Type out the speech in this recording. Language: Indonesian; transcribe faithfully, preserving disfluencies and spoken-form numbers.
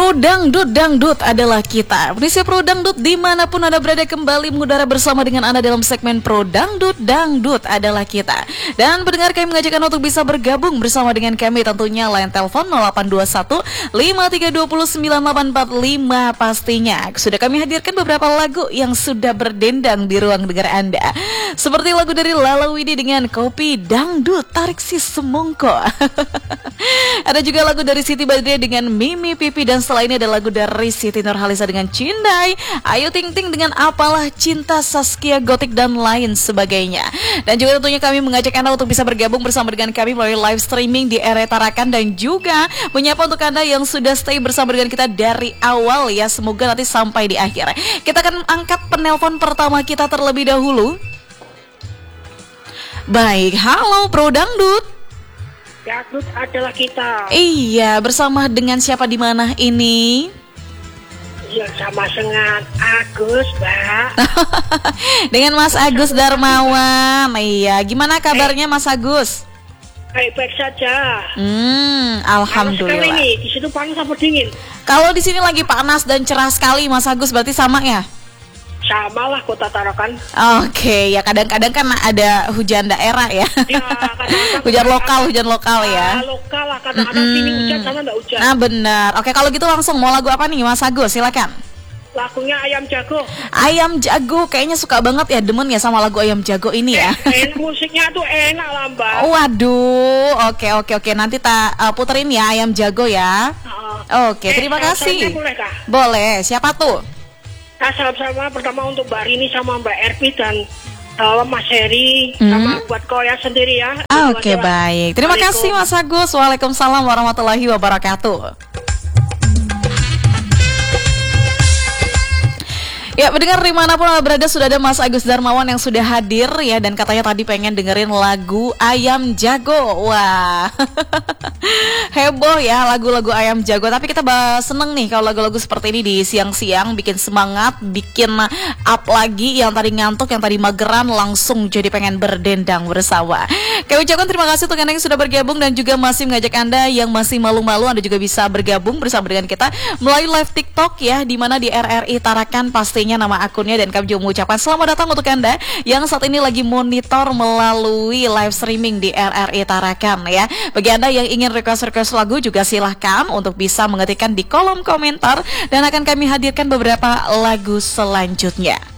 Pro Dangdut, Dangdut adalah kita. Penisi Pro Dangdut dimanapun Anda berada kembali mengudara bersama dengan Anda dalam segmen Pro Dangdut, Dangdut adalah kita. Dan pendengar, kami mengajak Anda untuk bisa bergabung bersama dengan kami tentunya line telepon nol delapan dua satu lima tiga dua sembilan delapan empat lima pastinya. Sudah kami hadirkan beberapa lagu yang sudah berdendang di ruang dengar Anda. Seperti lagu dari Lala Widi dengan Kopi Dangdut Tarik Si Semongko. Ada juga lagu dari Siti Badriah dengan Mimi Pipi, dan setelah ini ada lagu dari Siti Nurhaliza dengan Cindai, Ayu Ting Ting dengan Apalah Cinta, Saskia Gotik dan lain sebagainya. Dan juga tentunya kami mengajak Anda untuk bisa bergabung bersama dengan kami melalui live streaming di R R I Tarakan, dan juga menyapa untuk Anda yang sudah stay bersama dengan kita dari awal ya. Semoga nanti sampai di akhir. Kita akan angkat penelpon pertama kita terlebih dahulu. Baik, halo Pro Dangdut. Dangdut adalah kita. Iya, bersama dengan siapa di mana ini? Ya, sama dengan Agus, Mbak. Dengan Mas Agus Darmawan. Iya, gimana kabarnya Mas Agus? Baik-baik saja. Hmm, alhamdulillah. Panas sekali nih, di situ panas apa dingin? Kalau di sini lagi panas dan cerah sekali Mas Agus, berarti sama ya? Sama lah Kota Tarakan. Oke, ya kadang-kadang kan ada hujan daerah ya. Ya, kadang-kadang hujan lokal, hujan lokal ya. Ah, lokal lah, kadang-kadang sini hujan, sana enggak hujan. Nah, benar. Oke, kalau gitu langsung mau lagu apa nih Mas Agus? Silakan. Lagunya Ayam Jago. Ayam Jago, kayaknya suka banget ya, demen ya sama lagu Ayam Jago ini ya. Eh, musiknya tuh enak lah Mbak. Waduh, oke oke oke, nanti tak uh, puterin ya Ayam Jago ya. Uh, oke, terima eh, kasih. Boleh kah? Boleh, siapa tuh? Nah, salam-salam pertama untuk Mbak Rini sama Mbak Erpi dan uh, Mas Heri, hmm. sama buat Koya sendiri ya. Oke, okay, baik. Terima kasih Mas Agus. Waalaikumsalam warahmatullahi wabarakatuh. Ya, mendengar dimanapun Anda berada, sudah ada Mas Agus Darmawan yang sudah hadir ya, dan katanya tadi pengen dengerin lagu Ayam Jago. Wah, heboh ya lagu-lagu Ayam Jago. Tapi kita seneng nih kalau lagu-lagu seperti ini di siang-siang, bikin semangat, bikin up lagi. Yang tadi ngantuk, yang tadi mageran, langsung jadi pengen berdendang bersama. Kami ucapkan terima kasih untuk Anda yang sudah bergabung, dan juga masih mengajak Anda yang masih malu-malu, Anda juga bisa bergabung bersama dengan kita melalui live TikTok ya, di mana di R R I Tarakan pasti nama akunnya, dan kami juga mengucapkan selamat datang untuk Anda yang saat ini lagi monitor melalui live streaming di R R I Tarakan ya. Bagi Anda yang ingin request-request lagu juga silahkan untuk bisa mengetikkan di kolom komentar, dan akan kami hadirkan beberapa lagu selanjutnya.